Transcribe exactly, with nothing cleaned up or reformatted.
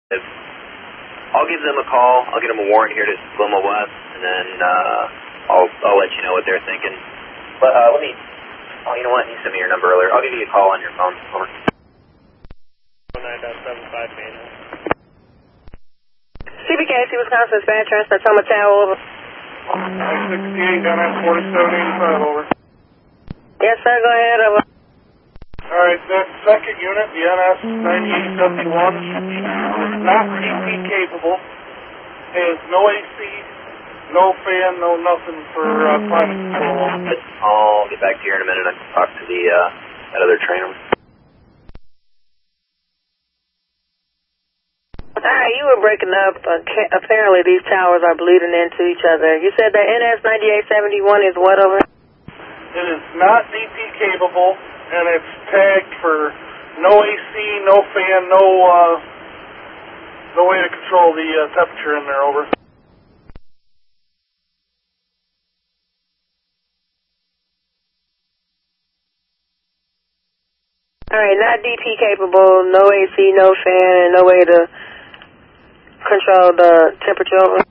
I'll give them a call. I'll get them a warrant here to Loma West, and then uh, I'll I'll let you know what they're thinking. But uh, let me. Oh, you know what? You sent me your number earlier. I'll give you a call on your phone. Over. nine seven five main. C B K C Wisconsin Spanish Transfer Toma Tower, over. nine sixty-eight, N S forty-seven eighty-five, over. Yes, sir, go ahead, over. Alright, that second unit, the N S ninety-eight seventy-one, not D P capable, has no A C, no fan, no nothing for uh, climate control. I'll get back to you here in a minute. I can talk to the uh, that other trainer. Alright, you were breaking up. Uh, apparently these towers are bleeding into each other. You said that N S ninety-eight seventy-one is what, over? It is not D P capable, and it's tagged for no A C, no fan, no uh, no way to control the uh, temperature in there, over. Alright, not D P capable, no A C, no fan, and no way to control the temperature, over.